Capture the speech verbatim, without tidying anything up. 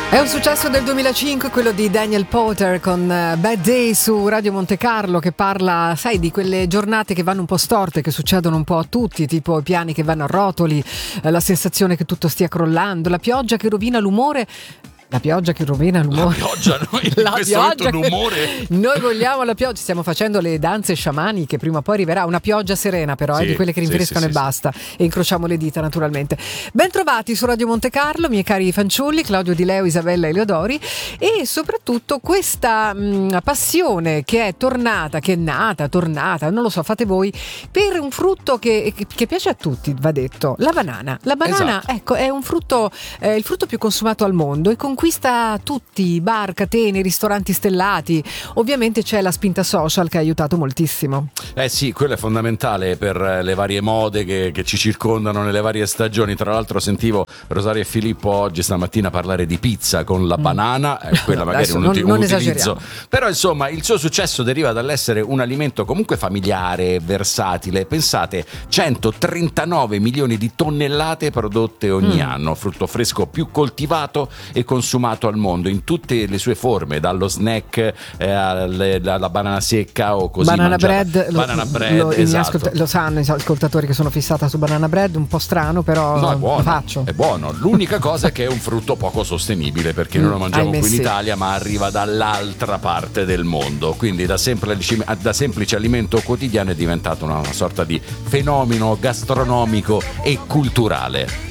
È un successo del duemilacinque, quello di Daniel Powter con Bad Day su Radio Monte Carlo, che parla, sai, di quelle giornate che vanno un po' storte, che succedono un po' a tutti, tipo i piani che vanno a rotoli, la sensazione che tutto stia crollando, la pioggia che rovina l'umore. La pioggia che rovina l'umore. La pioggia, noi la pioggia pioggia l'umore. Noi vogliamo la pioggia, stiamo facendo le danze sciamaniche, prima o poi arriverà una pioggia serena però, sì, eh, di quelle che rinfrescano, sì, sì, e basta, sì. E incrociamo le dita naturalmente. Ben trovati su Radio Monte Carlo, miei cari fanciulli, Claudio Di Leo, Isabella Eleodori, e soprattutto questa mh, passione che è tornata, che è nata, tornata, non lo so, fate voi, per un frutto che, che, che piace a tutti, va detto, la banana. La banana, esatto. Ecco, è un frutto, è il frutto più consumato al mondo e conquista tutti, bar, catene, ristoranti stellati. Ovviamente c'è la spinta social che ha aiutato moltissimo. Eh sì, quello è fondamentale per le varie mode che, che ci circondano nelle varie stagioni. Tra l'altro sentivo Rosario e Filippo oggi stamattina parlare di pizza con la mm. banana, eh, quella magari un, non, un non utilizzo. Però insomma il suo successo deriva dall'essere un alimento comunque familiare, versatile. Pensate, centotrentanove milioni di tonnellate prodotte ogni mm. anno, frutto fresco più coltivato e consumato al mondo in tutte le sue forme, dallo snack eh, alle, alla banana secca o così banana mangiata. bread, banana lo, bread lo, esatto. ascolt- lo sanno i ascoltatori che sono fissata su banana bread, un po' strano, però no, è buono, lo faccio. È buono, l'unica cosa è che è un frutto poco sostenibile, perché mm, noi lo mangiamo qui in sì. Italia, ma arriva dall'altra parte del mondo, quindi da semplice, da semplice alimento quotidiano è diventato una, una sorta di fenomeno gastronomico e culturale.